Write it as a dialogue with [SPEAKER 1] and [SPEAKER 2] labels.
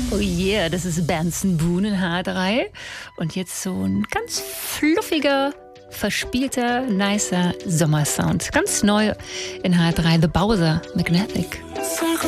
[SPEAKER 1] Oh yeah, das ist Benson Boone in H3. Und jetzt so ein ganz fluffiger, verspielter, nicer Sommersound. Ganz neu in H3, The Bowser Magnetic.